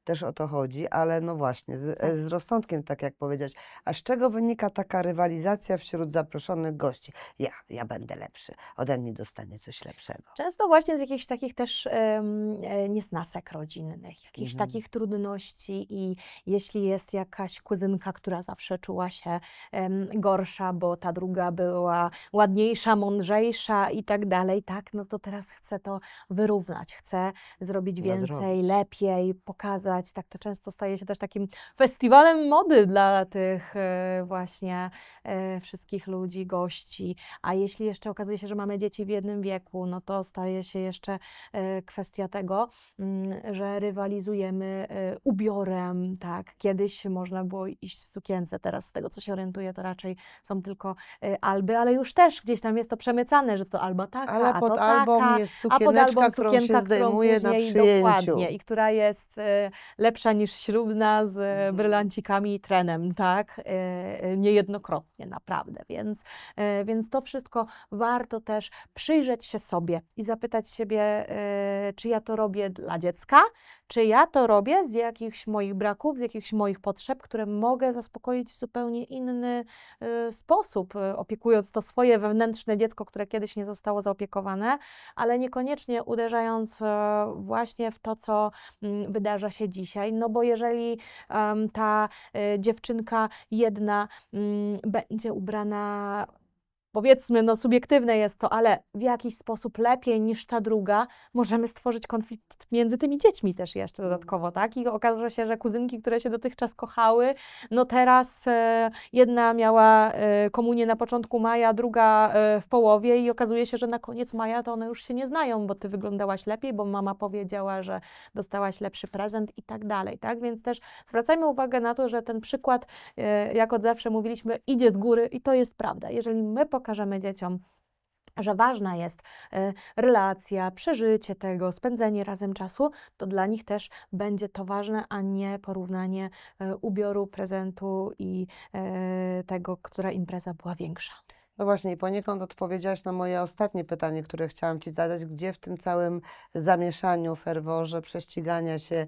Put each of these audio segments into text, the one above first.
też o to chodzi, ale no właśnie, z rozsądkiem, tak jak powiedziałeś. A z czego wynika taka rywalizacja wśród zaproszonych gości? Ja będę lepszy, ode mnie dostanie coś lepszego. Często właśnie z jakichś takich też niesnasek rodzinnych, jakichś takich trudności i jeśli jest jakaś kuzynka, która zawsze czuła się gorsza, bo ta druga była ładniejsza, mądrzejsza i tak dalej, tak, no to teraz chce to wyrównać, chce zrobić więcej, lepiej, pokazać, tak to często staje się też takim festiwalem mody dla tych właśnie wszystkich ludzi, gości, a jeśli jeszcze okazuje się, że mamy dzieci w jednym wieku, no to staje się jeszcze kwestia tego, że rywalizujemy ubiorem, tak, kiedyś można było iść w sukience, teraz z tego co się orientuję, to raczej są tylko alby, ale już też gdzieś tam jest to przemycane, że to alba taka, Ale a pod to album taka, jest a pod album sukieneczka, którą się sukienka, którą zdejmuje na później przyjęciu. dokładnie i która jest lepsza niż ślubna z brylancikami i trenem, tak, niejednokrotnie naprawdę, więc to wszystko warto też przyjrzeć się sobie i zapytać siebie, czy ja to robię dla dziecka, czy ja to robię z jakichś moich braków, z jakichś moich potrzeb, które mogę zaspokoić w zupełnie inny sposób, opiekując to swoje wewnętrzne dziecko, które kiedyś nie zostało zaopiekowane, ale niekoniecznie uderzając właśnie w to, co wydarza się dzisiaj, no bo jeżeli ta dziewczynka jedna będzie ubrana, powiedzmy, no subiektywne jest to, ale w jakiś sposób lepiej niż ta druga, możemy stworzyć konflikt między tymi dziećmi też jeszcze dodatkowo, tak? I okaże się, że kuzynki, które się dotychczas kochały, no teraz jedna miała komunię na początku maja, druga w połowie i okazuje się, że na koniec maja to one już się nie znają, bo ty wyglądałaś lepiej, bo mama powiedziała, że dostałaś lepszy prezent i tak dalej, tak? Więc też zwracajmy uwagę na to, że ten przykład, jak od zawsze mówiliśmy, idzie z góry i to jest prawda. Jeżeli my pokażemy dzieciom, że ważna jest relacja, przeżycie tego, spędzenie razem czasu, to dla nich też będzie to ważne, a nie porównanie ubioru, prezentu i tego, która impreza była większa. No właśnie, i poniekąd odpowiedziałaś na moje ostatnie pytanie, które chciałam Ci zadać. Gdzie w tym całym zamieszaniu, ferworze, prześcigania się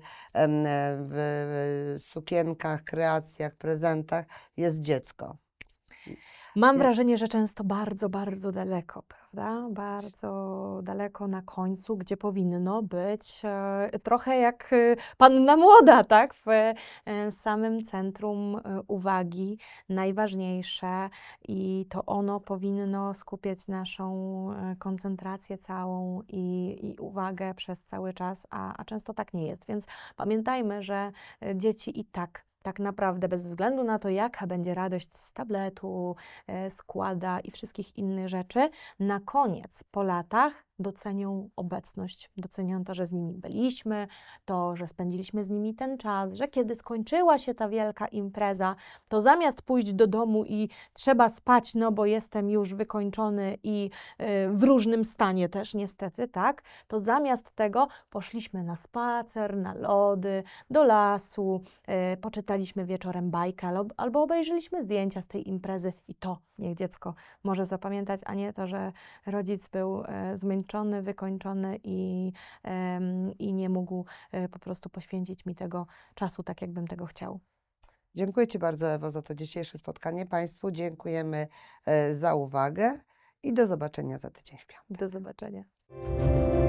w sukienkach, kreacjach, prezentach jest dziecko? Mam wrażenie, że często bardzo, bardzo daleko, prawda? Bardzo daleko na końcu, gdzie powinno być trochę jak panna młoda, tak? W samym centrum uwagi, najważniejsze i to ono powinno skupiać naszą koncentrację całą i uwagę przez cały czas, a często tak nie jest. Więc pamiętajmy, że dzieci i tak naprawdę bez względu na to, jaka będzie radość z tabletu, składa i wszystkich innych rzeczy, na koniec, po latach docenią obecność, docenią to, że z nimi byliśmy, to, że spędziliśmy z nimi ten czas, że kiedy skończyła się ta wielka impreza, to zamiast pójść do domu i trzeba spać, no bo jestem już wykończony i w różnym stanie też niestety, tak, to zamiast tego poszliśmy na spacer, na lody, do lasu, poczytaliśmy wieczorem bajkę albo obejrzeliśmy zdjęcia z tej imprezy i to niech dziecko może zapamiętać, a nie to, że rodzic był zmęczony, wykończony i nie mógł po prostu poświęcić mi tego czasu tak, jakbym tego chciał. Dziękuję Ci bardzo, Ewo, za to dzisiejsze spotkanie. Państwu dziękujemy za uwagę i do zobaczenia za tydzień w piątek. Do zobaczenia.